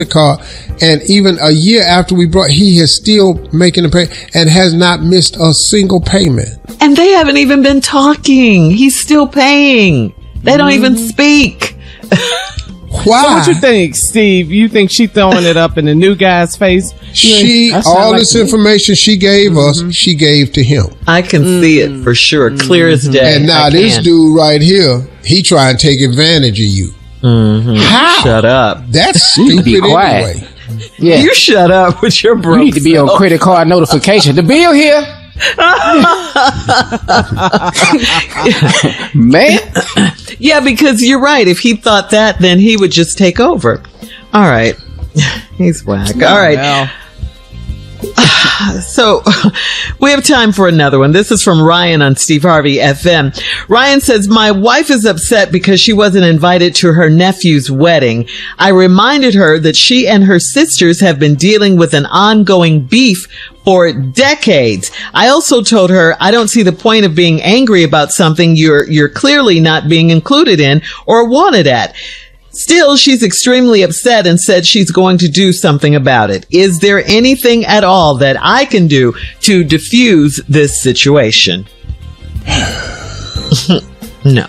card, and even a year after we brought, he is still making a payment and has not missed a single payment. And they haven't even been talking. He's still paying. They don't even speak. Why? So what you think, Steve? You think she throwing it up in the new guy's face? All this information she gave us, she gave to him. I can see it for sure, clear as day. And now this dude right here, he trying to take advantage of you. How? Shut up. That's stupid be quiet. anyway. Yeah. You shut up with your broke You need to be on credit card notification. The bill here. Man. Yeah, because you're right. If he thought that, then he would just take over. All right. He's whack. All right. Well. So we have time for another one. This is from Ryan on Steve Harvey FM. Ryan says, my wife is upset because she wasn't invited to her nephew's wedding. I reminded her that she and her sisters have been dealing with an ongoing beef for decades. I also told her I don't see the point of being angry about something you're clearly not being included in or wanted at. Still, she's extremely upset and said she's going to do something about it. Is there anything at all that I can do to diffuse this situation? No.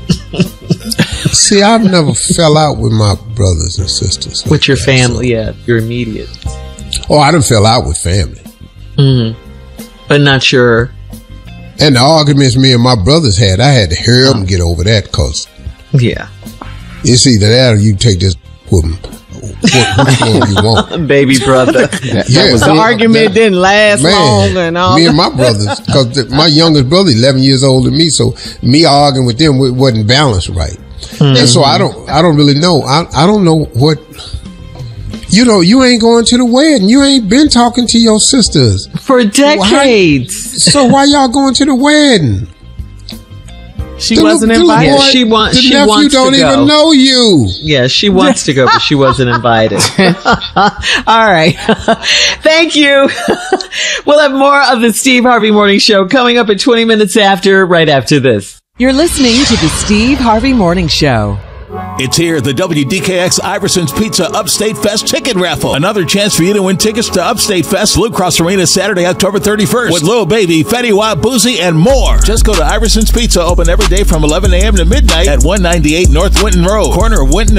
See, I've never fell out with my brothers and sisters. With your family, yeah, your immediate. Oh, I done fell out with family. But not sure. And the arguments me and my brothers had, I had to hurry up and get over that because Yeah. it's either that or you take this which one you want. Baby brother. The argument didn't last long and all. Me and my brothers, because my youngest brother 11 years older than me, so me arguing with them wasn't balanced right. And so I don't really know. I don't know what. You ain't going to the wedding. You ain't been talking to your sisters For decades. So why y'all going to the wedding? She wasn't invited. Boy, She wants the nephew to don't go. even know you. Yeah, she wants to go, but she wasn't invited. All right. Thank you. We'll have more of the Steve Harvey Morning Show coming up at 20 minutes after, right after this. You're listening to the Steve Harvey Morning Show. It's here, the WDKX Iverson's Pizza Upstate Fest Ticket Raffle. Another chance for you to win tickets to Upstate Fest, Blue Cross Arena, Saturday, October 31st. With Lil Baby, Fetty Wap, Boozy, and more. Just go to Iverson's Pizza, open every day from 11 a.m. to midnight at 198 North Winton Road, corner of Winton